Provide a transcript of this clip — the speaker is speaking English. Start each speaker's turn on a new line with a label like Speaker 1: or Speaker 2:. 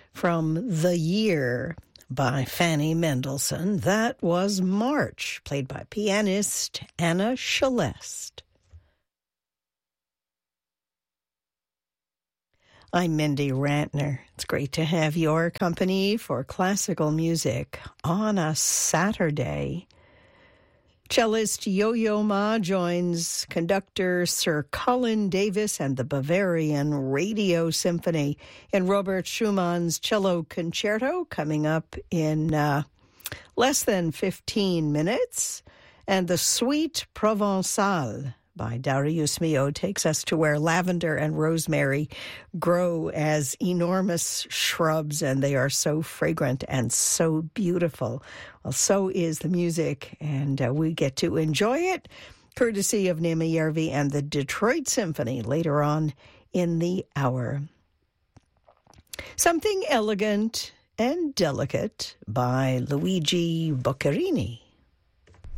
Speaker 1: From The Year by Fanny Mendelssohn, that was March, played by pianist Anna Celeste. I'm Mindy Rantner. It's great to have your company for classical music on a Saturday. Cellist Yo-Yo Ma joins conductor Sir Colin Davis and the Bavarian Radio Symphony in Robert Schumann's Cello Concerto coming up in less than 15 minutes. And the Suite Provençale by Darius Milhaud takes us to where lavender and rosemary grow as enormous shrubs, and they are so fragrant and so beautiful. Well, so is the music, and we get to enjoy it, courtesy of Naomi Järvi and the Detroit Symphony later on in the hour. Something Elegant and Delicate by Luigi Boccherini.